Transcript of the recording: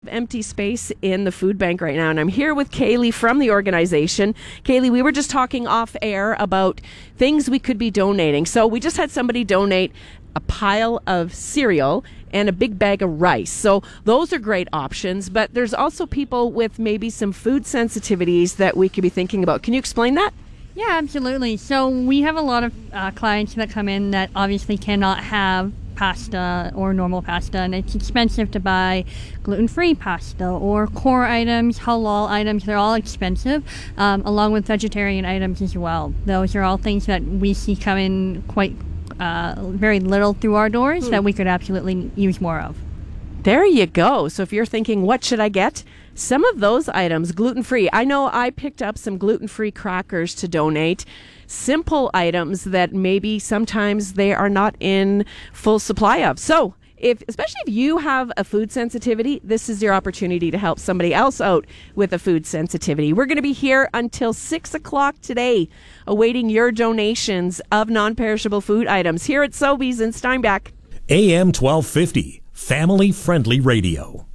Empty space in the food bank right now, and I'm here with Kaylee from the organization. Kaylee, we were just talking off air about things we could be donating. So we just had somebody donate a pile of cereal and a big bag of rice. So those are great options, but there's also people with maybe some food sensitivities that we could be thinking about. Can you explain that? Yeah, absolutely. So we have a lot of clients that come in that obviously cannot have pasta or normal pasta, and it's expensive to buy gluten-free pasta or core items, halal items. They're all expensive, along with vegetarian items as well. Those are all things that we see come in quite very little through our doors that we could absolutely use more of. There you go. So if you're thinking, what should I get? Some of those items, gluten-free. I know I picked up some gluten-free crackers to donate. Simple items that maybe sometimes they are not in full supply of. So especially if you have a food sensitivity, this is your opportunity to help somebody else out with a food sensitivity. We're going to be here until 6 o'clock today, awaiting your donations of non-perishable food items here at Sobeys in Steinbach. AM 1250, family-friendly radio.